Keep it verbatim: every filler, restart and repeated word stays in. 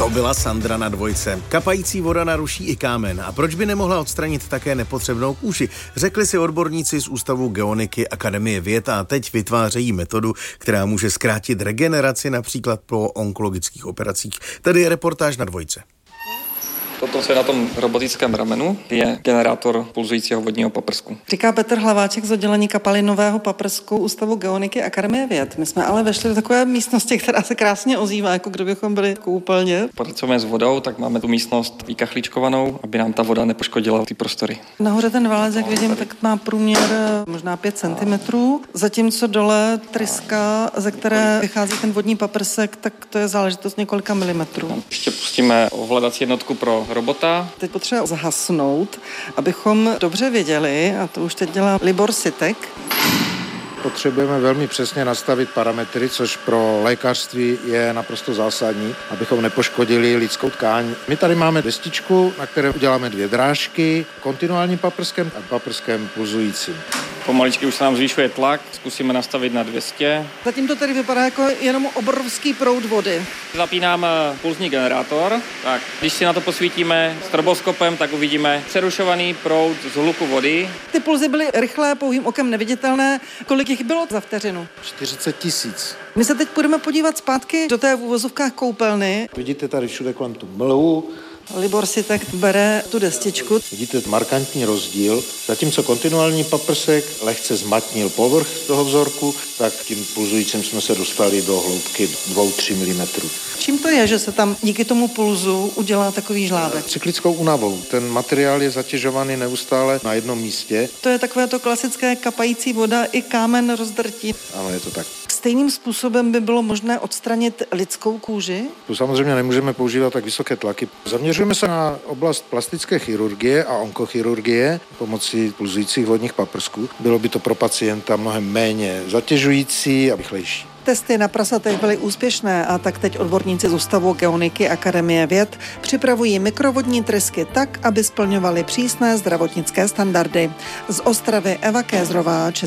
To byla Sandra na dvojce. Kapající voda naruší i kámen. A proč by nemohla odstranit také nepotřebnou kůži? Řekli si odborníci z Ústavu geoniky Akademie věd a teď vytvářejí metodu, která může zkrátit regeneraci například po onkologických operacích. Tady je reportáž na dvojce. Toto, co je na tom robotickém ramenu, je generátor pulzujícího vodního paprsku. Říká Petr Hlaváček z oddělení kapalinového paprsku Ústavu geoniky Akademie věd. My jsme ale vešli do takové místnosti, která se krásně ozývá, jako kdybychom byli koupelně. Pracujeme s vodou, tak máme tu místnost vykachličkovanou, aby nám ta voda nepoškodila ty prostory. Nahoře ten válec, jak vidím, tak má průměr možná pět centimetrů, zatímco dole tryska, ze které vychází ten vodní paprsek, tak to je záležitost několika milimetrů. Ještě pustíme ovladací jednotku pro robota. Teď potřeba zahasnout, abychom dobře věděli, a to už teď dělá Libor Sitek. Potřebujeme velmi přesně nastavit parametry, což pro lékařství je naprosto zásadní, abychom nepoškodili lidskou tkáň. My tady máme destičku, na které uděláme dvě drážky, kontinuálním paprskem a paprskem pulzujícím. Pomaličky už se nám zvyšuje tlak, zkusíme nastavit na dvě stě. Zatím to tady vypadá jako jenom obrovský proud vody. Zapínám pulzní generátor. Tak, když si na to posvítíme stroboskopem, tak uvidíme přerušovaný proud z hluku vody. Ty pulzy byly rychlé, pouhým okem neviditelné. Kolik jich bylo za vteřinu? čtyřicet tisíc. My se teď budeme podívat zpátky do té v uvozovkách koupelny. Vidíte tady všude kolem tu mlhu. Libor si tak bere tu destičku. Vidíte markantní rozdíl. Zatímco kontinuální paprsek lehce zmatnil povrch toho vzorku, tak tím pulzujícím jsme se dostali do hloubky dva až tři milimetry. Čím to je, že se tam díky tomu pulzu udělá takový žlábek? Cyklickou únavou. Ten materiál je zatěžovaný neustále na jednom místě. To je takové to klasické kapající voda i kámen rozdrtí. Ano, je to tak. Stejným způsobem by bylo možné odstranit lidskou kůži? Tu samozřejmě nemůžeme používat tak vysoké tlaky. Zaměřujeme se na oblast plastické chirurgie a onkochirurgie pomocí pulzujících vodních paprsků. Bylo by to pro pacienta mnohem méně zatěžující a rychlejší. Testy na prasatech byly úspěšné a tak teď odborníci z Ústavu geoniky Akademie věd připravují mikrovodní trysky tak, aby splňovaly přísné zdravotnické standardy. Z Ostravy Eva Kézrová,